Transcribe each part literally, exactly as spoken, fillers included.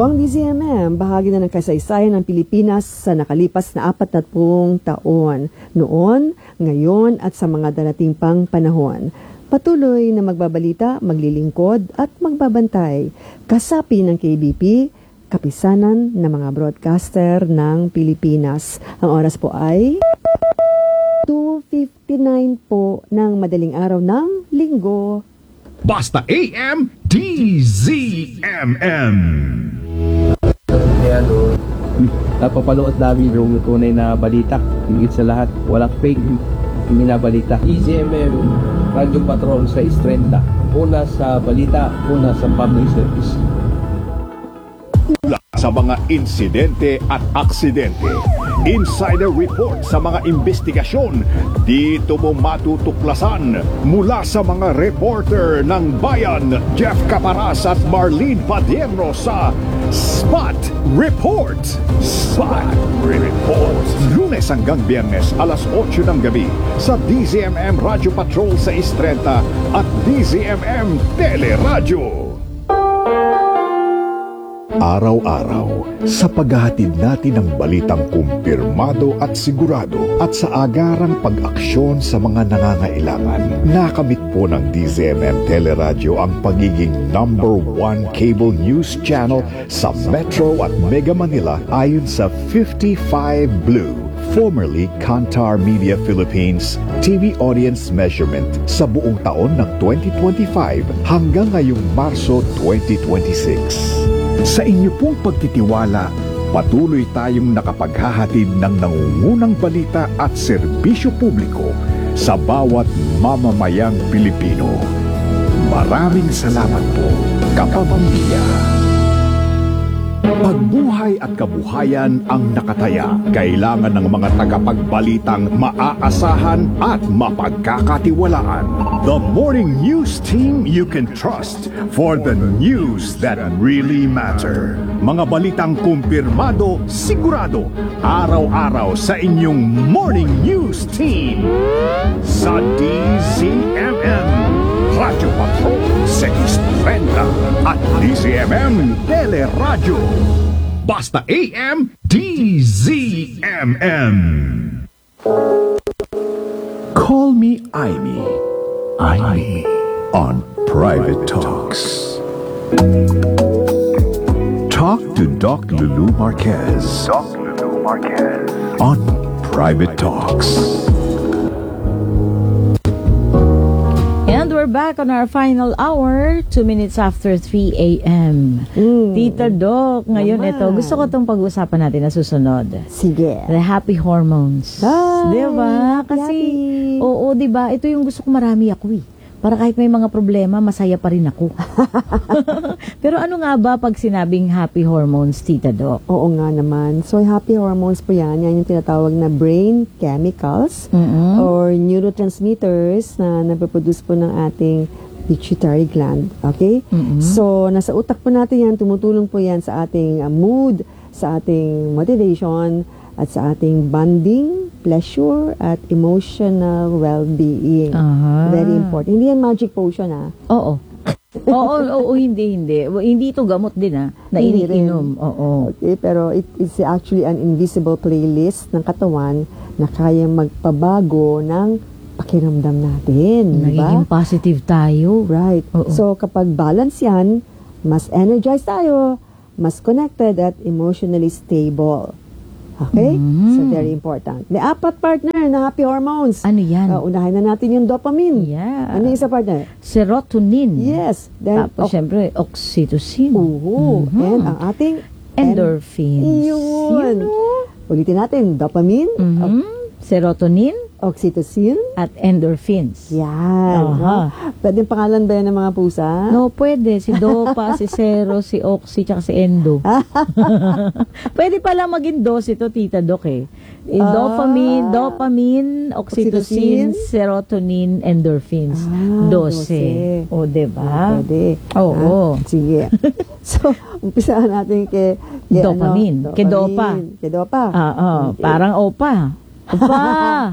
Po ang D Z M M, bahagi na ng kasaysayan ng Pilipinas sa nakalipas na apat na pung taon. Noon, ngayon at sa mga darating pang panahon. Patuloy na magbabalita, maglilingkod at magbabantay. Kasapi ng K B P, kapisanan ng mga broadcaster ng Pilipinas. Ang oras po ay two fifty-nine po ng madaling araw ng Linggo. Basta A M D Z M M. Napapalood namin yung tunay na balita. Higit sa lahat, walang fake minabalita. D Z M M, Radio Patrol sa Estrenda. Una sa balita, una sa public service. Sa mga insidente at aksidente, insider report sa mga investigasyon, dito mo matutuklasan mula sa mga reporter ng bayan, Jeff Caparas at Marlene Padierno sa Spot Report. Spot Report. Lunes hanggang Biyernes, alas otso ng gabi sa D Z M M Radio Patrol sa Estrenda at D Z M M Teleradyo. Araw-araw, sa paghahatid natin ng balitang kumpirmado at sigurado at sa agarang pag-aksyon sa mga nangangailangan, nakamit po ng D Z M M Teleradyo ang pagiging number one cable news channel sa Metro at Mega Manila ayon sa fifty-five Blue, formerly Kantar Media Philippines T V audience measurement sa buong taon ng twenty twenty-five hanggang ngayong Marso twenty twenty-six. Sa inyo pong pagtitiwala, patuloy tayong nakapaghahatid ng nangungunang balita at serbisyo publiko sa bawat mamamayang Pilipino. Maraming salamat po, kapamilya. Pagbuhay at kabuhayan ang nakataya. Kailangan ng mga tagapagbalitang maaasahan at mapagkakatiwalaan. The morning news team you can trust for the news that really matter. Mga balitang kumpirmado, sigurado, araw-araw sa inyong morning news team. Sa D Z M M, Radio Patrol sa Estrenda at D Z M M Teleradyo. Basta A M D Z M M. Call me Aimee. Aimee on Private Talks. Talk to Doc Lulu Marquez. Doc Lulu Marquez on Private Talks. And we're back on our final hour, two minutes after three a.m. Mm. Tita Doc, ngayon Naman. ito, gusto ko itong pag-usapan natin na susunod. Sige. The happy hormones. Ay, diba? happy, Kasi, happy. oo, diba? Ito yung gusto ko, marami ako eh. Para kahit may mga problema, masaya pa rin ako. Pero ano nga ba pag sinabing happy hormones, Tita Doc? Oo nga naman. So, happy hormones po yan. Yan yung tinatawag na brain chemicals Mm-mm. or neurotransmitters na napoproduce po ng ating pituitary gland. Okay? Mm-mm. So, nasa utak po natin yan. Tumutulong po yan sa ating uh, mood, sa ating motivation, at sa ating bonding, pleasure, at emotional well-being. Aha. Very important. Hindi yan magic potion, ah. Oo. oo, oo, hindi, hindi. Hindi ito gamot din, ah, na Hindi rin. iniinom. Oo. Okay, pero it is actually an invisible playlist ng katawan na kaya magpabago ng pakiramdam natin. Nagiging Diba? positive tayo. Right. Oo. So, kapag balance yan, mas energized tayo, mas connected at emotionally stable. Okay? Mhm. So, very important. May apat, partner, na happy hormones. Ano yan? Uh, unahin na natin yung dopamine. Yeah. Ano yung isa, partner? Serotonin. Yes. Then, Tapos, oh, syempre, oxytocin. uhu. Mhm. And ang ating Endorphins. Yun. Yun, oh. Ulitin natin. Dopamine, Mhm. Serotonin oxytocin. at endorphins. Yan. Aha. No? Pwede pangalan ba yan ng mga pusa? No, pwede. Si Dopa, si Zero, si Oxy, tsaka si Endo. Pwede pala maging dose ito, Tita Doc eh. Eh, Ah. dopamine, dopamine, oxytocin, Oxytocin. serotonin, endorphins. Ah, dose. O, diba? Pwede. Oo. Ah, sige. So, umpisahan natin kay, kay Dopamine. Ano, Kay Dopa. Kay Dopa. Ah, ah, Okay. parang opa. Opa!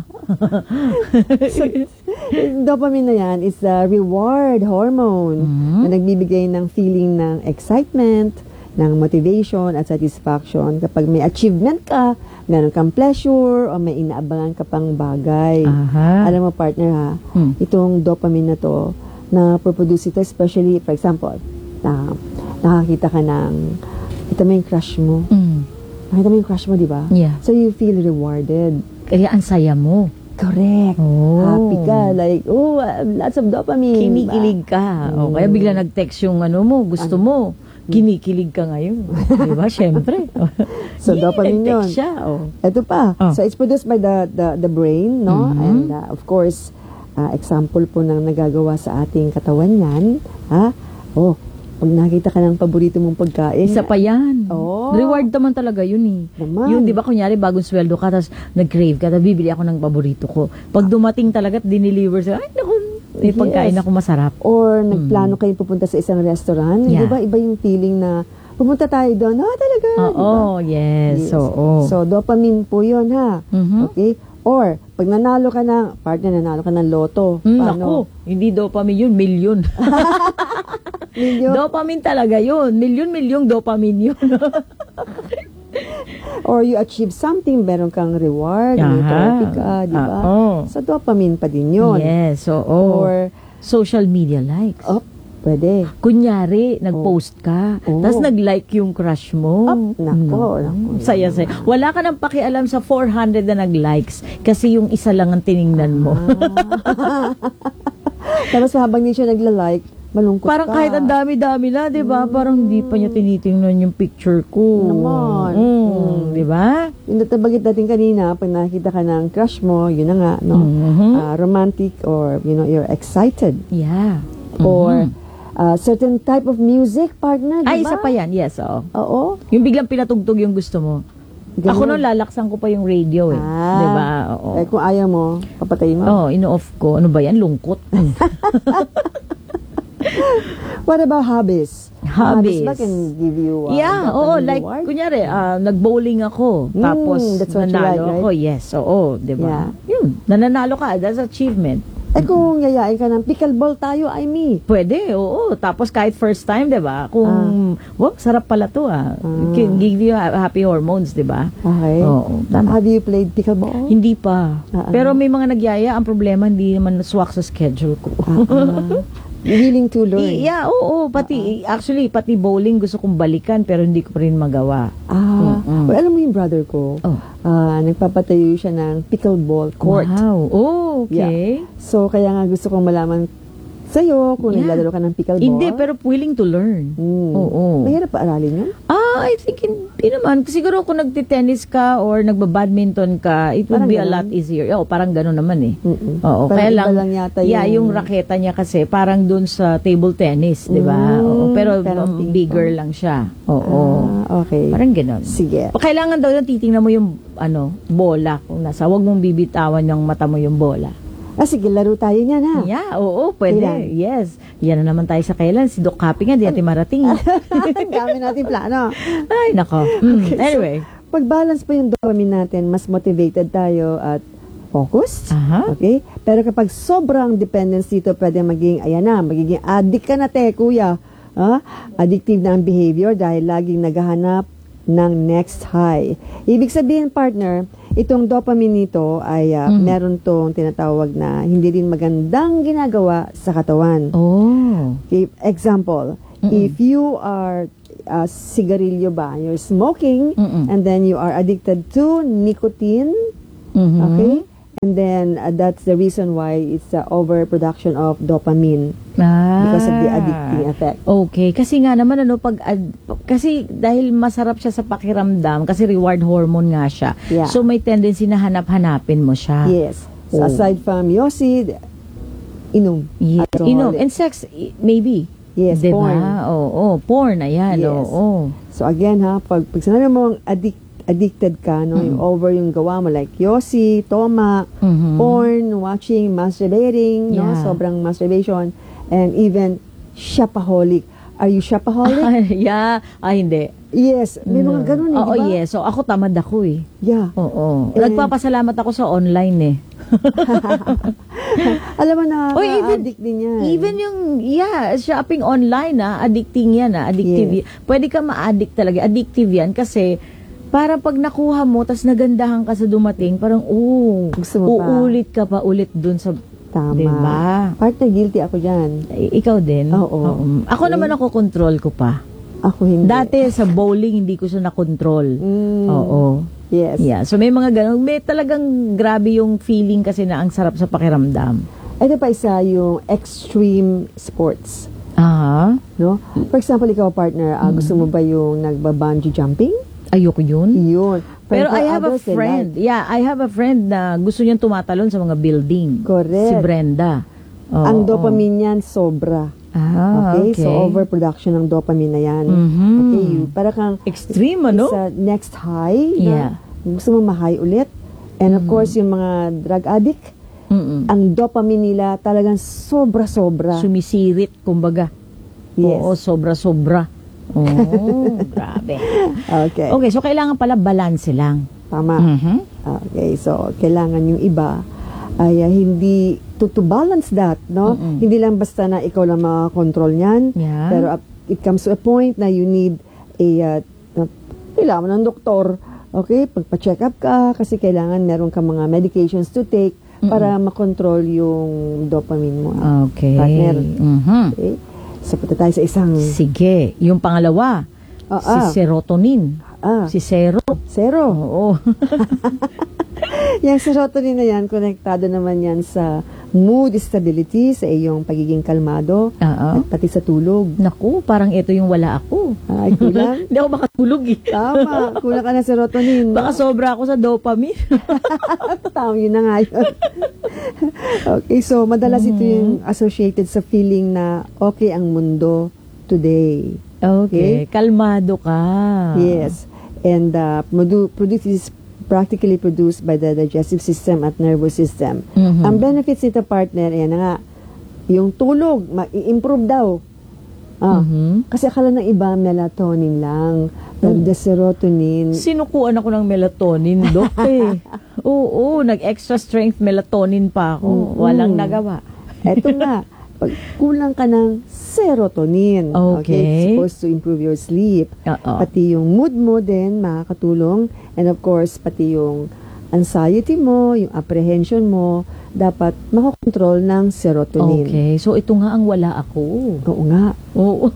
So, dopamine na yan is a reward hormone Mhm. na nagbibigay ng feeling ng excitement, ng motivation at satisfaction. Kapag may achievement ka, meron kang pleasure o may inaabangan ka pang bagay. Aha. Alam mo, partner ha, Hmm. itong dopamine na to, na produce ito, especially, for example, na, nakakita ka ng, kita mo yung crush mo. Mm. Nakita mo yung crush mo, di ba? Yeah. So, you feel rewarded. Kaya ang saya mo. Correct. Oh. Happy ka. Like, oh, uh, lots of dopamine. Kinikilig ka. O, kaya bigla nag-text yung ano mo, gusto mo. Kinikilig ka ngayon. Di ba? Siyempre. So, Yeah, dopamine nag-text yun. siya. Oh. Ito pa. Oh. So, it's produced by the the, the brain, no? Mhm. And, uh, of course, uh, example po ng nagagawa sa ating katawan yan. Ha? Oh, pag nakita ka ng paborito mong pagkain. Isa pa yan. Oh. Reward naman talaga yun eh. Naman. Yung di ba kunyari bagong sweldo ka tapos nag-crave ka tapos bibili ako ng paborito ko. Pag dumating talaga at dineliver sa ay naku, may Yes. pagkain ako masarap. Or nagplano kayo pupunta sa isang restaurant. Yeah. Di ba? Iba yung feeling na pumunta tayo doon. Ah, talaga. Oo, di ba? yes. Yes. Oo. So, dopamine po yun, ha? Mhm. Okay? Or, pag nanalo ka ng, partner, nanalo ka ng loto. Hmm, paano? naku, hindi dopamine yun, milyon. Milyon? Dopamine talaga yun. Milyon-milyong dopamine yun. Or you achieve something, meron kang reward, may Aha. trophy ka, di ba? Oo. So, dopamine pa din yun. Yes, oo. Or, Social media likes. oh, pwede. Kunyari, nag-post ka, Oh. tapos nag-like yung crush mo. Up, nako, Mm. nako. Saya-saya. Wala ka nang pakialam sa four hundred na nag-likes kasi yung isa lang ang tiningnan mo. Ah. Tapos habang hindi siya nagla-like, malungkot Parang ka. kahit ang dami-dami na, di ba? Parang hindi pa niya tinitingnan yung picture ko. Naman. Mm, Mm. Di ba? Yung natabagit natin kanina, pag nakikita ka ng crush mo, yun na nga, no? Mhm. Ah, romantic or, you know, you're excited. Yeah. Or, Mhm. ah, certain type of music, partner, di ba? Ay, isa pa yan. Yes, oo. Oo. Yung biglang pinatugtog yung gusto mo. Ganun. Ako noon, lalaksan ko pa yung radio eh. Ah. Di ba? Oo. Eh, kung ayaw mo, papatayin mo. Oo, ino-off ko. Ano ba yan? Lungkot. Mm. What about hobbies? Hobbies. ba can give you uh, Yeah, dopamine oo, like reward? kunyari, ah, nag-bowling ako, Mm, tapos that's what you nanalo like, right? ako. Yes, oo, 'di ba? Yeah. Yun, nananalo ka, that's achievement. Eh kung yayain ka ng pickleball tayo, I mean. Pwede, oo. Tapos kahit first time, 'di ba? Kung wow, sarap pala 'to ah. Ah. Can give you ha- happy hormones, 'di ba? Okay. Oo, tama. Have you played pickleball? Hindi pa. Ah, ah. Pero may mga nagyaya, ang problema hindi naman swak sa schedule ko. Ah, willing to learn. I- yeah, oo, pati actually pati bowling gusto kong balikan pero hindi ko pa rin magawa. Ah, Mm-mm. well, alam mo yung brother ko, Oh. ah, nagpapatayo siya ng pickleball court. Wow. Oh, okay. So, kaya nga gusto kong malaman sa'yo kung Yeah. naglalaro ka ng pickleball. Hindi, pero willing to learn. Hmm. Oo. Mahirap pa aralin yun? Ah, I think hindi naman. Siguro kung nagtitennis ka or nagbabadminton ka, it would Parang be a ganun. lot easier. Oo, parang gano'n naman eh. Mm-mm. Oo, Parang kaya iba lang, lang yata yeah, yung- yung raketa niya kasi parang dun sa table tennis, di ba? Mm, Oo, pero pero um, ping bigger pong. lang siya. Oo. Ah, okay. Parang gano'n. Sige. O, kailangan daw na titingnan mo yung ano, bola. Kung nasa, wag mong bibitawan ng mata mo yung bola. Ah, sige, laro tayo niyan, ha? Yeah, oo, pwede. Kailan? Yes. Yan na naman tayo sa kailan. Si Doc Happy nga, di natin marating. Ang dami natin plano. Ay, nako. Mm, Okay, so- anyway. Pag balance pa yung dopamine natin, mas motivated tayo at focused. Aha. Okay? Pero kapag sobrang dependence dito, pwede maging, ayan na, magiging addict ka na te, kuya. Ah, addictive na ang behavior dahil laging naghahanap ng next high. Ibig sabihin, partner, itong dopamine nito ay ah, Mhm. meron tong tinatawag na hindi rin magandang ginagawa sa katawan. Oh. Okay, example, Mm-mm. if you are uh, sigarilyo ba, you're smoking, Mm-mm. and then you are addicted to nicotine, Mhm. okay? And then uh, that's the reason why it's uh, overproduction of dopamine Ah. because of the addicting effect. Okay, kasi nga naman ano pag ad- kasi dahil masarap siya sa pakiramdam kasi reward hormone nga siya. Yeah. So may tendency na hanap-hanapin mo siya. Yes. Oh. So aside from yosi, inom. Yeah. Alcoholic. You know, and sex i- maybe. Yes, diba? porn. Oo, oh, porn ayan. Yes. Oo. So again ha, pag, pag sinabi mong addic- addicted ka, no, yung over yung gawa mo like yosi, toma, Mhm. porn, watching, masturbating, no, Yeah. sobrang masturbation, and even shopaholic. Are you shopaholic? yeah. Ah, hindi. Yes, may mga ganun eh, Oo, di ba? yes. So, ako tamad ako eh. Yeah. Oo. And- Nagpapasalamat ako sa online eh. Alam mo na, Oy, even- addict din yan. Even yung, yeah, shopping online, ah, addicting yan, ah, addictive. Yes. yan. Pwede ka ma-addict talaga. Addictive yan kasi para pag nakuha mo, tas nagandahan ka sa dumating, parang, oh, Gusto mo pa. uulit ka pa ulit dun sa, Tama. diba? Partner, guilty ako dyan. I- ikaw din? Oo. Ako naman ako, control ko pa. Ako hindi. Dati sa bowling, hindi ko siya na-control. Mm, Oo. Yes. Yeah. So may mga ganun. May talagang grabe yung feeling kasi na ang sarap sa pakiramdam. Ito pa isa yung extreme sports. Ah, No? For example, ikaw partner, ah, gusto mo ba yung nagba-bungee jumping? ayoko yun. Yun. Pero for I have a others, they friend. like. Yeah, I have a friend na gusto niyang tumatalon sa mga building. Correct. Si Brenda. Oo, Ang oo. dopamine niyan sobra. Ah, Okay? okay. So, overproduction ng dopamine na yan. Mhm. Okay? You, para kang Extreme, ano? sa next high. Yeah. Na, gusto mo ma-high ulit. And of course, yung mga drug addict, Mm-mm. ang dopamine nila talagang sobra-sobra. Sumisirit, kumbaga. Yes. Oo, sobra-sobra. Oh, grabe. Okay. Okay, so kailangan pala balance lang. Tama. Mhm. Okay, so kailangan yung iba ay uh, hindi to, to balance that, no? Mm-mm. Hindi lang basta na ikaw lang makakontrol niyan, Yeah. pero uh, it comes to a point na you need a uh, na, kailangan mo ng doktor, okay? Pagpa-check up ka kasi kailangan meron ka mga medications to take para makontrol yung dopamine mo. ah, Okay. Partner. Mhm. Okay? So, punta tayo sa isang Sige. Yung pangalawa, Ah, si ah. serotonin. ah, Si Zero. zero. Oo. Yung serotonin na yan, konektado naman yan sa mood stability, sa iyong pagiging kalmado, Oo. at pati sa tulog. Naku, parang ito yung wala ako. Ay, kulang. Hindi ako makatulog eh. Tama, kulang ka ng serotonin. Baka sobra ako sa dopamine. Tama, yun na nga yun. Okay, so madalas ito yung associated sa feeling na okay ang mundo today. Okay. Kalmado ka. Yes. And uh, produ- produces practically produced by the digestive system at nervous system. Mhm. Ang benefits nito, partner, ayan na nga, yung tulog, ma-improve daw. Ah, Mhm. Kasi akala ng iba, melatonin lang. But the serotonin, Sinukuan ako ng melatonin, Dok eh. Oo, nag-extra strength melatonin pa ako. Mm-mm. Walang nagawa. eto nga, pag kulang ka ng serotonin. Okay. It's supposed to improve your sleep. Oo. Pati yung mood mo din, makakatulong. And of course, pati yung anxiety mo, yung apprehension mo, dapat makokontrol ng serotonin. Okay, so ito nga ang wala ako. Oo nga. Oo.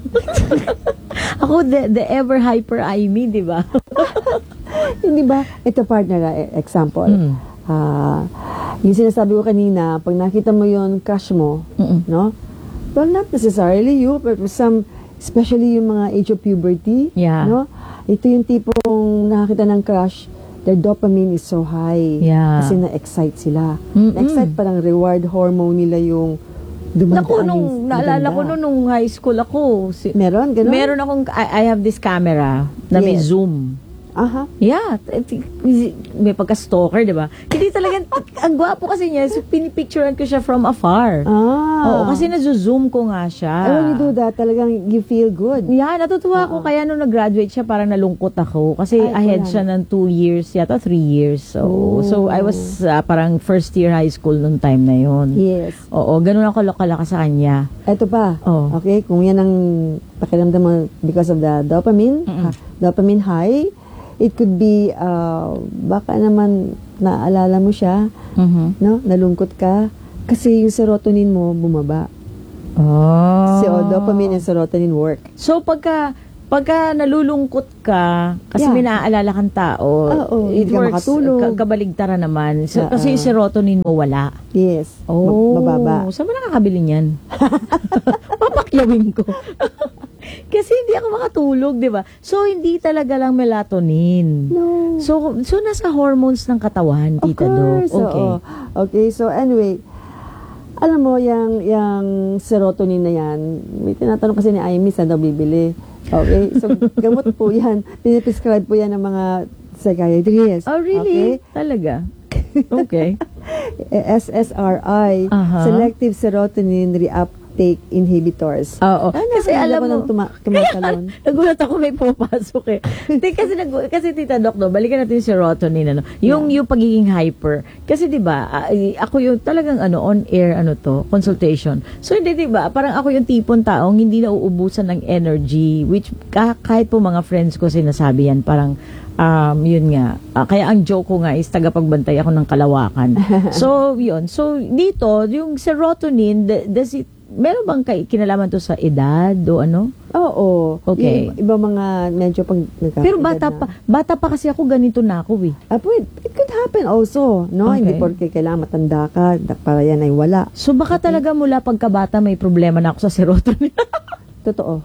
Ako, the, the ever hyper I me, di ba? Hindi ba? Ito partner, ah, e- example. Mm. Ah, yung sinasabi ko kanina, pag nakita mo yon crush mo, Mm-mm. no? Well, not necessarily you, but some, especially yung mga age of puberty, Yeah. no? Ito yung tipong nakakita ng crush, their dopamine is so high. Yeah. Kasi na-excite sila. Mm-mm. Na-excite parang reward hormone nila yung Naku, dumadaan nung, yung naalala maganda. ko nung, nung high school ako, si, Meron, gano'n? meron akong, I, I have this camera na may Yes. zoom. Aha. Yeah, t- t- may pagka-stalker, di ba? Hindi talaga, ang gwapo kasi niya, so pinipicturean ko siya from afar. Ah. Oo, kasi nazo-zoom ko nga siya. And when you do that, talagang you feel good. Yeah, natutuwa ako. Kaya nung nag-graduate siya, parang nalungkot ako. Kasi Ay, ahead wala siya ng two years, yata three years. So, Oh. so I was uh, parang first year high school nung time na yon. Yes. Oo, ganun ako kalaka sa kanya. Ito pa. Oh. Okay, kung yan ang pakiramdam mo because of the dopamine, Mm-mm. ha, dopamine high, it could be, uh, baka naman naalala mo siya, Mhm. no? Nalungkot ka, kasi yung serotonin mo bumaba. Oh. Si o, dopamine and serotonin work. So, pagka pagka nalulungkot ka, kasi Yeah. may naaalala kang tao, Oo, it hindi ka works, makatulog. ka- kabaligtaran naman. So, Oo. kasi yung serotonin mo wala. Yes. Oh, Ba- Mababa. Saan ba nakakabili niyan? Papakyawin ko. Kasi hindi ako makatulog, di ba? So, hindi talaga lang melatonin. No. So, so nasa hormones ng katawan, Of Tita Doc. course. Okay. oo. Okay, so anyway, alam mo, yung, yung serotonin na yan, may tinatanong kasi ni Amy, saan daw bibili? Okay, so gamot po yan. Piniprescribe po yan ng mga psychiatrists. Oh, really? Okay? Talaga? Okay. S S R I, Aha. Selective Serotonin Reap- uptake inhibitors. Oo. Ano, Kasi alam mo, ng tuma- tumatalon. nagulat ako may pumapasok eh. Hindi, kasi, nag- kasi Tita Doc, no, balikan natin yung serotonin, ano, yung, yung pagiging hyper. Kasi di ba, ah, ako yung talagang ano, on-air, ano to, consultation. So hindi, di ba, parang ako yung tipong taong hindi nauubusan ng energy, which kah- kahit po mga friends ko sinasabi yan, parang, um, yun nga, ah, kaya ang joke ko nga is tagapagbantay ako ng kalawakan. So, yun. So, dito, yung serotonin, d- does it, meron bang kay, kinalaman to sa edad o ano? Oo. Okay. Yung iba mga medyo pag nagkakaedad Pero bata na. pa, bata pa kasi ako, ganito na ako eh. Ah, pwede. It could happen also, no? Okay. Hindi porke kailangan matanda ka, dak- para yan ay wala. So baka talaga mula pagkabata may problema na ako sa serotonin. Totoo.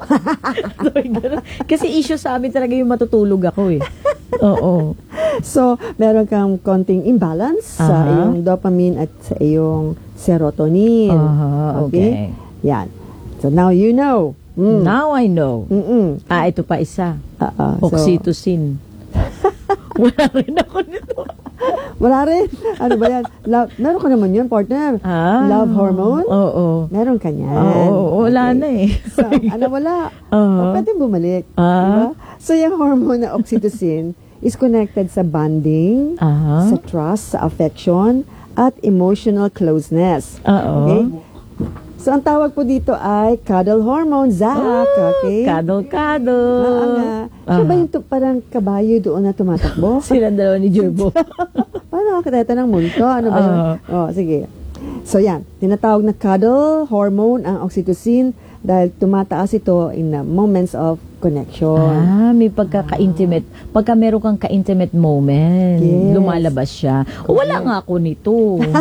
Kasi issue sa amin talaga yung matutulog ako eh. Oo. So, meron kang konting imbalance sa Aha. iyong dopamine at sa iyong serotonin. Aha, okay. Yan. So, now you know. Mm. Now I know. Mm-mm. Ah, ito pa isa. Ah, ah. So, Oxytocin. Wala rin ako nito. wala rin. Ano ba yan? Love, meron ka naman yun, partner. Ah. Love hormone? Oo. Meron ka niyan. Oo, wala Okay. na eh. So, ano, wala. Oo. O, pwede bumalik. Ah. Diba? So, yung hormone na oxytocin is connected sa bonding, Aha. sa trust, sa affection, at emotional closeness. Oo. Okay? So, ang tawag po dito ay cuddle hormone, Zach. Okay? Cuddle-cuddle. Oo nga. Siya ba yung tu- parang kabayo doon na tumatakbo? Silang dalawa ni Jerbo. Paano nakakita ng multo? Ano ba yun? Oo. Oh, sige. So, yan. Tinatawag na cuddle hormone ang oxytocin dahil tumataas ito in the moments of connection. Ah, may pagkaka-intimate. Pagka meron kang ka-intimate moment, Yes. lumalabas siya. O, wala nga ako nito.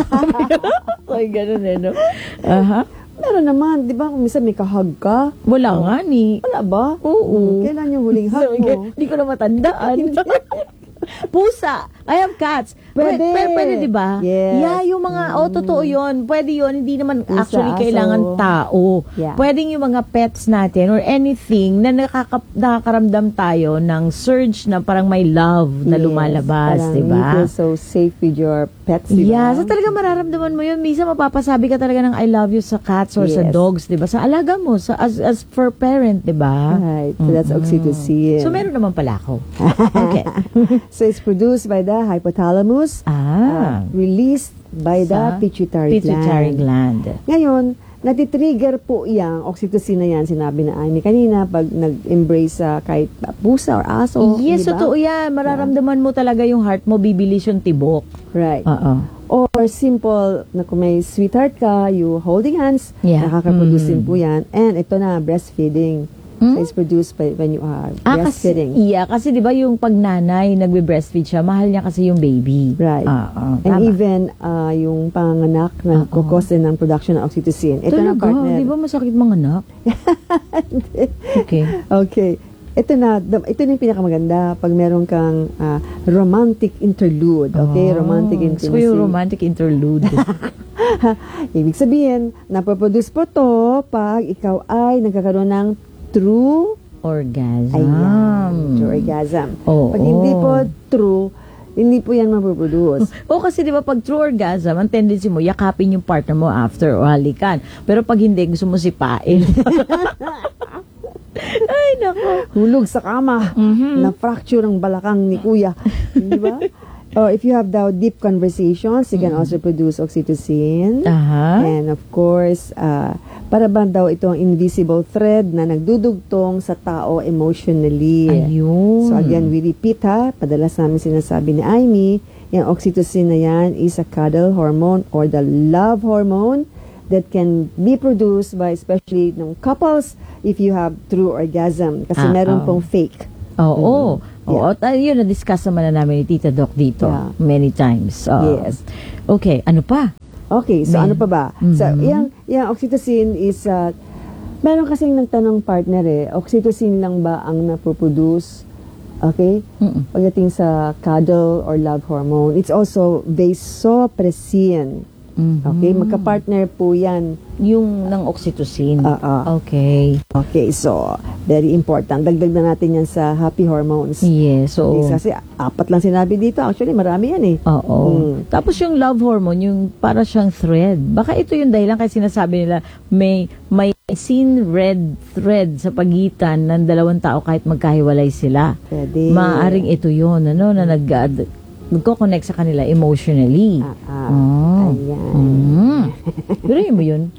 Ay, ganun eh, no? Aha. Meron naman, di ba, kung minsan may kahag ka. Wala nga ni. Wala ba? Oo. Kailan yung huling hug Sabi mo? ko, Hindi ko na matandaan. Pusa. I have cats. Pwede. Pwede, pwede di ba? Yes. Yeah, yung mga, oh, totoo yun. Pwede yun. Hindi naman Pusa, actually aso. kailangan tao. Yeah. Pwedeng yung mga pets natin or anything na nakaka, nakakaramdam tayo ng surge na parang may love na Yes, lumalabas, parang di ba? You feel so safe with your pets, di ba? Yeah, so talaga mararamdaman mo yun. Minsan mapapasabi ka talaga ng I love you sa cats or sa Yes. dogs, di ba? Sa alaga mo, sa, as, as for parent, di ba? Right. So that's oxytocin. So meron naman pala ako. Okay. So it's produced by the hypothalamus, Ah. uh, released by the Sa pituitary, Pituitary gland. gland. Ngayon, natitrigger po yang oxytocin na yan, sinabi na Amy kanina, pag nag-embrace sa kahit pusa or aso. Yes, di ba? totoo yan. Mararamdaman mo talaga yung heart mo, bibilis yung tibok. Right. Oo. Or simple, na kung may sweetheart ka, you holding hands, Yeah. nakaka-produce Mm. din po yan. And ito na, breastfeeding. Mm. So it's produced by when you are Ah, kasi, breastfeeding. yeah, kasi di ba yung pag nanay, nagbe-breastfeed siya, mahal niya kasi yung baby. Right. Ah, ah, And tama. even uh, yung panganak na Oo. kukos din ng production ng oxytocin. Ito na, Talaga, partner. di ba masakit mga anak? Okay. Okay. Ito na, the- ito na yung pinakamaganda pag meron kang ah, romantic interlude. Okay, Oh, romantic So intimacy. yung romantic interlude. Ibig sabihin, napoproduce po to pag ikaw ay nagkakaroon ng true, Orgasm. ayan, true orgasm. Oo. Pag hindi po true, hindi po yan mapoproduce. O kasi di ba pag true orgasm, ang tendency mo, yakapin yung partner mo after o halikan. Pero pag hindi, gusto mo sipain. Ay, nako. Hulog sa kama, Mhm. na-fracture ang balakang ni kuya. Di ba? Or if you have daw deep conversations, you can also produce oxytocin. Aha. And of course, uh, para ba daw itong invisible thread na nagdudugtong sa tao emotionally. Ayun. So again, we repeat ha, padalas namin sinasabi ni Amy, yung oxytocin na yan is a cuddle hormone or the love hormone that can be produced by especially ng couples if you have true orgasm. Kasi Ah, meron oh. pong fake. Oo. Mhm. Oo. At uh, yun, na-discuss naman na namin ni Tita Doc dito Yeah. many times. Oo. Yes. Okay, ano pa? Okay, so Men- ano pa ba? So, Mhm. yung, yung oxytocin is, uh, meron kasing nagtanong partner eh, oxytocin lang ba ang napoproduce? Okay? Mm-mm. Pagdating sa cuddle or love hormone, it's also vasopressin. Mhm. Okay, magka-partner po yan. Yung ng oxytocin. Oo. Okay. Okay, so very important. Dagdag na natin yan sa happy hormones. Yes, so... Okay, kasi apat lang sinabi dito. Actually, marami yan eh. Oo. Mm. Tapos yung love hormone, yung para siyang thread. Baka ito yung dahilan kasi sinasabi nila may may seen red thread sa pagitan ng dalawang tao kahit magkahiwalay sila. Pwede. Maaring ito yun, ano, na nag nagko-connect sa kanila emotionally. Ah, ah. Oh. Ayan. Mm. Biruin mo yun.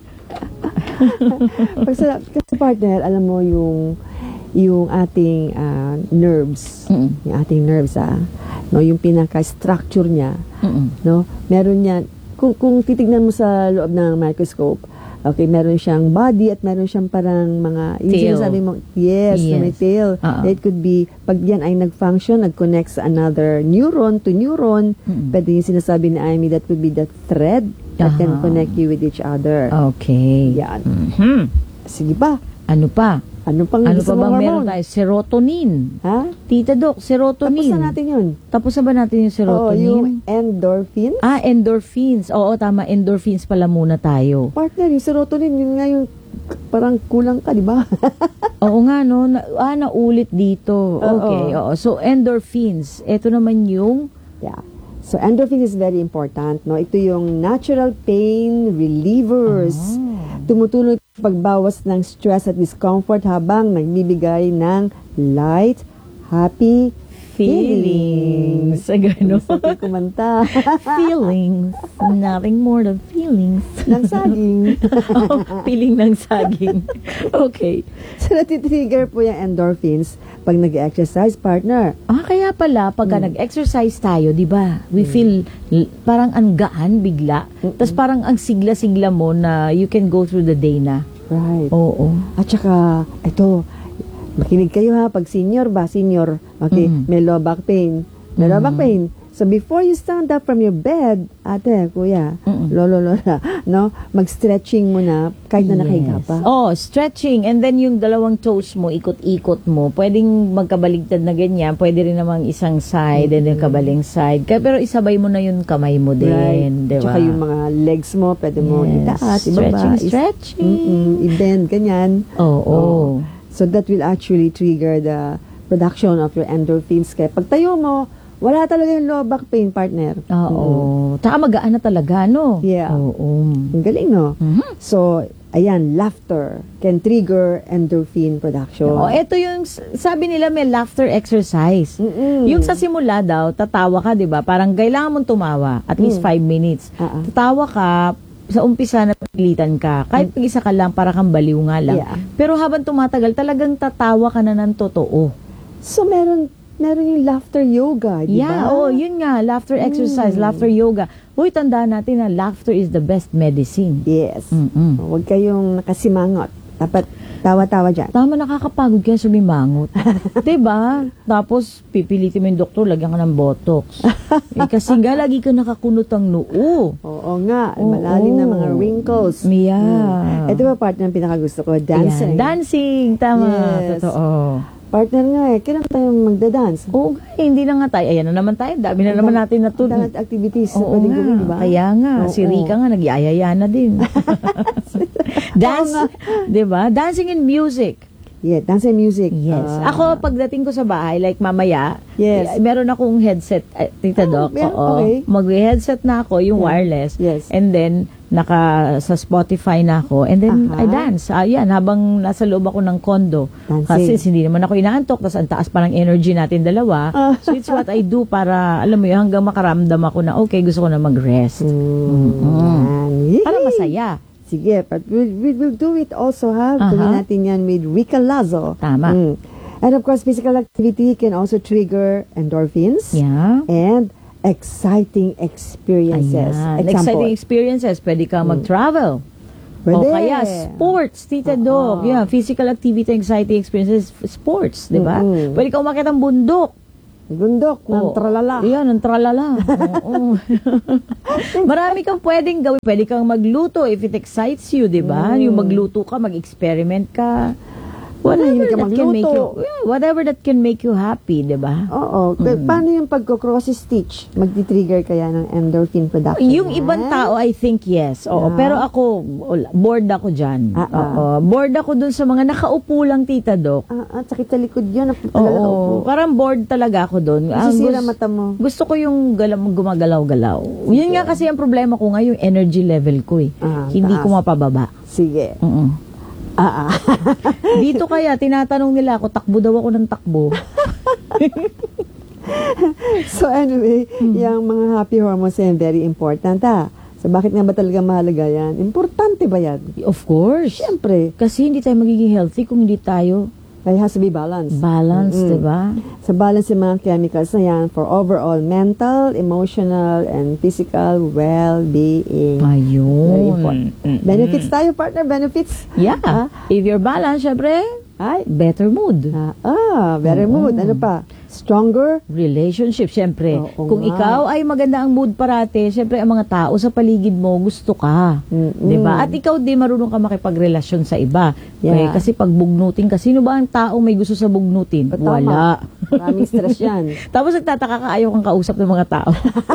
Pag sa, kasi partner, alam mo yung yung ating ah, nerves, Mm-mm. yung ating nerves ah, no, yung pinaka-structure niya, Mm-mm. no, meron niya, kung, kung titignan mo sa loob ng microscope, okay, meron siyang body at meron siyang parang mga, yung Tail. sinasabi mo, yes, Yes. na may tail. Oo. It could be, pag yan ay nag-function, nag-connect sa another neuron to neuron, Mm-mm. pwede yung sinasabi ni Amy, that could be the thread that can Aha. connect you with each other. Okay. Yan. Mhm. Sige ba? Ano pa? Ano pang Ano gusto pa mong bang meron hormone? tayo? Serotonin. Ha? Tita Doc, Tapos serotonin. na natin yun. Tapos na ba natin yung Oo, serotonin? yung endorphin. Ah, endorphins. Oo, tama. Endorphins pala muna tayo. Partner, yung serotonin, yun nga yung parang kulang ka, di ba? Oo nga, no? Na, ah, naulit dito. Okay, oo. So, endorphins. Ito naman yung... Yeah. So, endorphin is very important, no? Ito yung natural pain relievers. Tumutulong sa pagbawas ng stress at discomfort habang nagbibigay ng light, happy Feelings. Sa gano'n. Gusto ko kumanta. Feelings. Nothing more than feelings. ng saging. Oh, feeling ng saging. Okay. So, natitrigger po yung endorphins pag nag-exercise, partner. Ah, kaya pala, pagka nag-exercise tayo, di ba, we feel l- parang ang gaan bigla. Tapos parang ang sigla-sigla mo na you can go through the day na. Right. Oo. At saka, ito, makinig kayo ha, pag senior ba, senior, okay, Mm. may low back pain. May low back pain. So, before you stand up from your bed, ate, kuya, Mm-mm. lolo, lola, no, mag-stretching mo na kahit na nakahiga pa. Oh, stretching. And then yung dalawang toes mo, ikot-ikot mo. Pwedeng magkabaligtad na ganyan. Pwede rin namang isang side and then kabaling side. Kaya, pero isabay mo na yung kamay mo din. Right. Di ba? Tsaka yung mga legs mo, pwede mo Yes. itaas, ibaba. Stretching, is- stretching. Mm-mm, i-bend, ganyan. Oo. Oo. So that will actually trigger the production of your endorphins. Kaya pag tayo mo, wala talaga yung low back pain, partner. Oo. Tsaka magaan na talaga, no? Yeah. Oo. Ang galing, no? Mhm. So, ayan, laughter can trigger endorphin production. Oh, ito yung, s- sabi nila may laughter exercise. Mm-mm. Yung sa simula daw, tatawa ka, di ba? Parang kailangan mong tumawa, at least five minutes. Ah, ah. Tatawa ka, sa umpisa na pilitan ka. Kahit pag isa ka lang, para kang baliw nga lang. Yeah. Pero habang tumatagal, talagang tatawa ka na ng totoo. So, meron, meron yung laughter yoga, di ba? Yeah, oh, yun nga, laughter exercise, laughter yoga. Uy, tandaan natin na laughter is the best medicine. Yes. Mm-mm. Huwag kayong nakasimangot. Dapat tawa-tawa dyan. Tama, nakakapagod kaya sumimangot. diba? Tapos, pipilitin mo yung doktor, lagyan ka ng botox. eh, kasi nga, lagi ka nakakunot ang noo. Oo nga, Oo. malalim na mga wrinkles. Yeah. Ito ba partner ang pinakagusto ko? Ayan, Dancing. dancing, tama. Yes. Totoo. Partner nga eh, kailan tayong magda-dance? Oo, nga, eh, hindi na nga tayo. Ayan na naman tayo. Dami na naman natin Ang natun. dami activities na Oo pwedeng nga. gawin, di ba? Kaya nga, Oo. si Rika nga nag-iayaya na din. Dance, di ba? Dancing and music. Yeah, dance and music. Yes. Ah. Ako, pagdating ko sa bahay, like mamaya, Yes. eh, meron akong headset, eh, Tita Ah, Doc. meron, Oo. okay. Mag-headset na ako, yung Yeah. wireless. Yes. And then, naka sa Spotify na ako. And then, I Aha. dance. Ayan, habang nasa loob ako ng condo. Dancing. Kasi hindi naman ako inaantok, tapos ang taas pa ng energy natin dalawa. Ah. So, it's what I do para, alam mo yun, hanggang makaramdam ako na, okay, gusto ko na mag-rest. Mm, yan. Para Yay! masaya. Sige, but we, we will do it also, ha? Aha. Gawin natin yan with Rica Lazo. Tama. Mm. And of course, physical activity can also trigger endorphins Yeah. and exciting experiences. Ayan. Example. Exciting experiences. Pwede kang mag-travel. Pwede. O kaya sports, Tita Doc. Yeah, physical activity, exciting experiences, sports, di ba? Mm-mm. Pwede kang umakyat ng bundok. Bundok ng Oo. tralala. Yan, ng tralala. Oo. Marami kang pwedeng gawin. Pwede kang magluto if it excites you, di ba? Mm. Yung magluto ka, mag-experiment ka. Whatever Mahilig ka that can make you, magluto. yeah, whatever that can make you happy, di ba? Oo. Kaya Paano yung pagko-cross stitch? Magti-trigger kaya ng endorphin production? Yung yan? ibang tao, I think yes. Oo, Ah. pero ako, wala, bored ako dyan. Ah, ah. Oo, bored ako dun sa mga nakaupo lang, Tita Doc. Ah, at sakit sa likod yun. Talaga Oo, parang bored talaga ako dun. Ang Nasisira gus- mata mo. Gusto ko yung galam, gumagalaw-galaw. Yun nga kasi ang problema ko nga, yung energy level ko eh. Ah, Hindi taas. ko mapababa. Sige. Oo. Ah, ah. Dito kaya, tinatanong nila ako, takbo daw ako ng takbo. So anyway, Hmm. yung mga happy hormones yan, very important ha. So bakit nga ba talaga mahalaga yan? Importante ba yan? Of course. Siyempre, Kasi hindi tayo magiging healthy kung hindi tayo it has to be balanced. balance, Mm-mm. di ba? So balance yung mga chemicals na yan for overall mental, emotional, and physical well-being. Very Ayun. important. Benefits tayo, partner, benefits. Yeah. Ah. If you're balanced, syempre, Ay, better mood. ah, ah better mood. Ano pa? Stronger. Relationship, syempre. Oo Kung nga. ikaw ay maganda ang mood parate, syempre ang mga tao sa paligid mo gusto ka. Mm-mm. 'Di ba? At ikaw din marunong ka makipagrelasyon sa iba. Yeah. Eh, kasi pag bugnutin ka, sino ba ang tao may gusto sa bugnutin? O, tama. Wala. Maraming stress yan. Tapos nagtataka ka, ayaw kang kausap ng mga tao.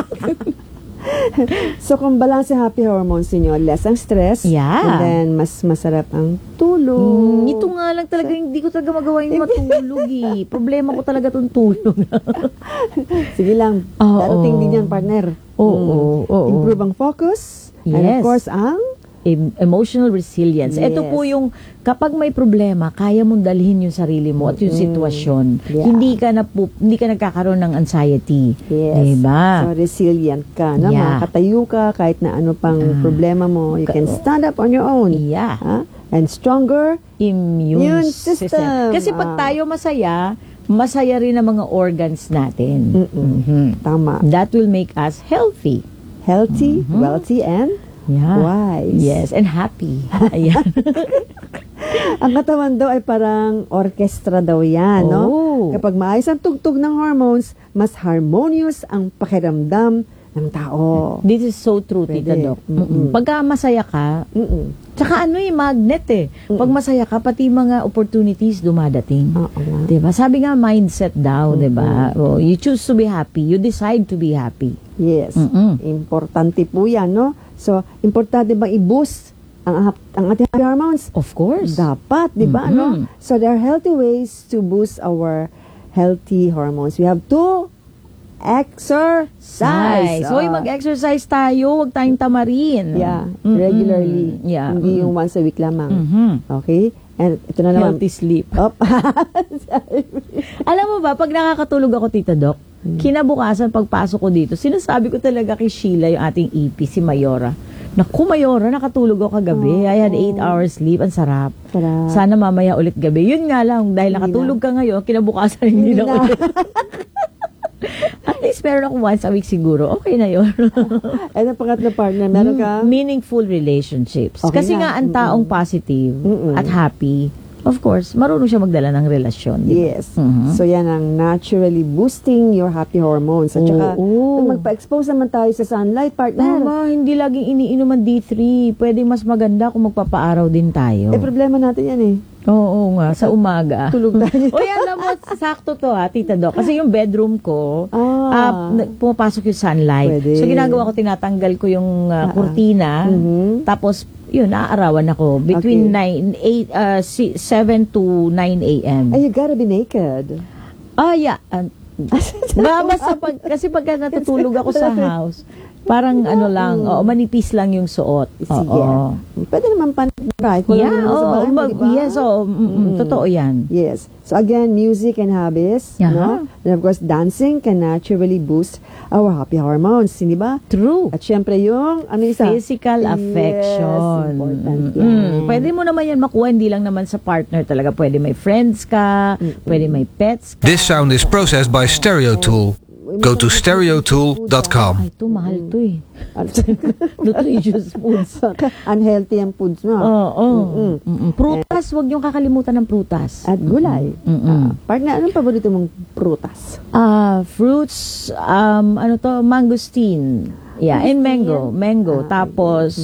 So kung balance yung happy hormones niyo, less ang stress. Yeah. And then mas masarap ang tulog. Mm, ito nga lang talaga, hindi ko talaga magawa yung matulog eh. Problema ko talaga itong tulog. Sige lang. Oo. Darating din yan, partner. Oo, Mm. oo, oo. Improve ang focus. And of Yes. course, ang Em- emotional resilience. Ito Yes. po yung kapag may problema, kaya mong dalhin yung sarili mo at yung sitwasyon. Yeah. Hindi ka na po, hindi ka nagkakaroon ng anxiety. yes. Diba? So resilient ka. No? Yeah. Makakatayo ka kahit na ano pang Ah. problema mo. You can stand up on your own. Yeah. Ha? And stronger. Immune, Immune system. system. Kasi pag Ah. tayo masaya, masaya rin ang mga organs natin. Mm-mm. Mhm. Tama. That will make us healthy. Healthy, wealthy, and Yeah. wise. Yes, and happy. Ayan. Ang katawan daw ay parang orchestra daw yan, no? Oh. Kapag maayos ang tugtog ng hormones, mas harmonious ang pakiramdam ng tao. This is so true, Tita Pwede. Doc. Mm-mm. Mm-mm. Pagka masaya ka, Mm-mm. tsaka ano eh, magnet eh. Pag masaya ka, pati mga opportunities dumadating. Oo nga. Diba? Sabi nga, mindset daw, diba? Oh, you choose to be happy. You decide to be happy. Yes. Mm-mm. Importante po yan, no? So, importante bang i-boost ang, hap- ang ating happy hormones? Of course. Dapat, di ba? Mm-mm. No? So, there are healthy ways to boost our healthy hormones. We have to exercise. So, Ah. mag-exercise tayo. Huwag tayong tamarin. Yeah, Mm-mm. regularly. Yeah. Hindi Mm-mm. yung once a week lamang. Mhm. Okay? And ito na naman. Healthy sleep. Op. Alam mo ba, pag nakakatulog ako, Tita Doc, kinabukasan pagpasok ko dito, sinasabi ko talaga kay Sheila, yung ating E P, si Mayora. Naku, Mayora, nakatulog ako kagabi. I had eight hours sleep. Ang sarap. Sarap. Sana mamaya ulit gabi. Yun nga lang, dahil Hindi nakatulog ka ngayon, kinabukasan hindi, Hindi na na. ulit. At least meron ako once a week siguro. Okay na yun. And ang pangatlo partner, meron ka? Meaningful relationships. Okay Kasi na. nga, ang taong positive Mm-mm. at happy, of course, marunong siya magdala ng relasyon. di ba? Yes. Mhm. So yan ang naturally boosting your happy hormones. At saka, Oo. kung magpa-expose naman tayo sa sunlight, partner. Tama, hindi laging iniinom ang D three. Pwedeng mas maganda kung magpapaaraw din tayo. Eh, problema natin yan eh. Oo nga, sa umaga. Tulog tayo. Uy, alam mo, sakto to ha, Tita Doc. Kasi yung bedroom ko, Ah. ah, pumapasok yung sunlight. Pwede. So, ginagawa ko, tinatanggal ko yung ah, Ah, ah. kurtina. Mhm. Tapos, yun, naaarawan ako. Between Okay. nine, eight, uh, seven to nine a.m. Ay, you gotta be naked. Ah, yeah. Uh, ba, basta pag, kasi pagka natutulog ako sa house, parang ano lang, oo, manipis lang yung suot. Sige. Oo. Pwede naman pan right? Kung Yeah, naman sa oo, bahay mo, mag- di ba? yes, oo, mm, mm, Mm-mm. totoo yan. Yes. So again, music and hobbies, Yeah. no? And of course, dancing can naturally boost our happy hormones, hindi ba? True. At syempre yung, ano isa? Physical Yes, affection. important Mm, yan. Pwede mo naman yan makuha, hindi lang naman sa partner talaga. Pwede may friends ka, pwede may pets ka. This sound is processed by Stereo Tool. Go to stereo tool dot com. Ay, ito, mahal to eh. Nutritious foods. Unhealthy ang foods, no? Oo. Oh, Mm-mm. Prutas, huwag niyong kakalimutan ng prutas. At gulay. Mm-mm. Ah, partner, anong paborito mong prutas? Ah, fruits, um, ano to, mangosteen. Yeah, and mango. Mango. Ah, Tapos,